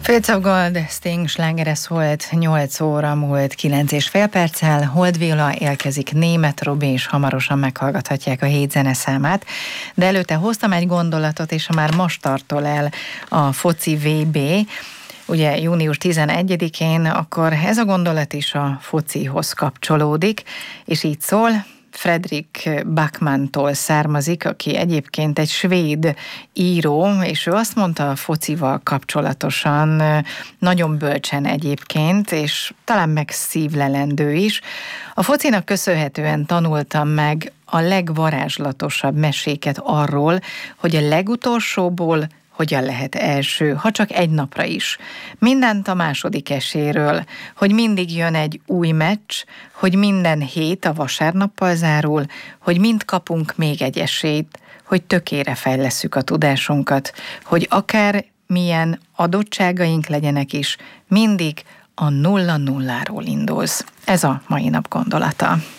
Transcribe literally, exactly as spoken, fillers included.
Fields of Gold, Sting slágere szólt, nyolc óra múlt kilenc és fél perccel, Hold Viola érkezik, Németh Robi, és hamarosan meghallgathatják a hét zeneszámát, de előtte hoztam egy gondolatot, és ha már most tartol el a foci vé bé, ugye június tizenegyedikén, akkor ez a gondolat is a focihoz kapcsolódik, és így szól. Fredrik Backmantól származik, aki egyébként egy svéd író, és ő azt mondta a focival kapcsolatosan, nagyon bölcsen egyébként, és talán meg szívlelendő is. A focinak köszönhetően tanultam meg a legvarázslatosabb meséket arról, hogy a legutolsóból hogyan lehet első, ha csak egy napra is. Mindent a második eséről, hogy mindig jön egy új meccs, hogy minden hét a vasárnappal zárul, hogy mind kapunk még egy esélyt, hogy tökére fejlesszük a tudásunkat, hogy akár milyen adottságaink legyenek is, mindig a nulla nulláról indulsz. Ez a mai nap gondolata.